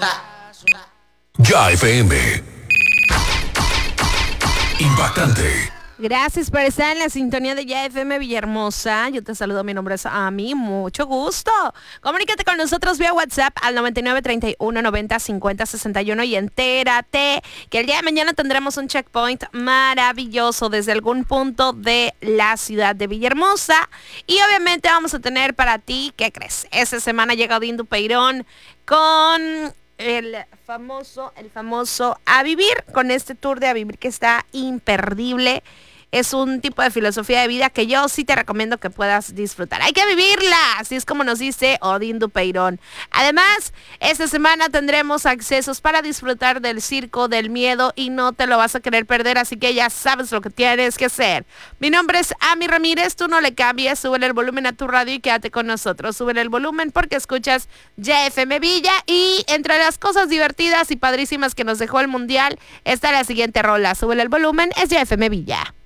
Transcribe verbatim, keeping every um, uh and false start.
Ya F M. Impactante. Gracias por estar en la sintonía de Ya F M Villahermosa. Yo te saludo, mi nombre es Ami, mucho gusto. Comunícate con nosotros vía WhatsApp al noventa y nueve, treinta y uno, noventa, cincuenta, sesenta y uno y entérate que el día de mañana tendremos un checkpoint maravilloso desde algún punto de la ciudad de Villahermosa. Y obviamente vamos a tener para ti, ¿qué crees? Esta semana llega Odín Dupeirón con el famoso, el famoso A Vivir, con este tour de A Vivir que está imperdible. Es un tipo de filosofía de vida que yo sí te recomiendo que puedas disfrutar. Hay que vivirla, así es como nos dice Odín Dupeirón. Además, esta semana tendremos accesos para disfrutar del Circo del Miedo y no te lo vas a querer perder, así que ya sabes lo que tienes que hacer. Mi nombre es Ami Ramírez, tú no le cambies, súbele el volumen a tu radio y quédate con nosotros. Súbele el volumen porque escuchas Ya F M Villa y entre las cosas divertidas y padrísimas que nos dejó el Mundial está la siguiente rola. Súbele el volumen, es Ya F M Villa.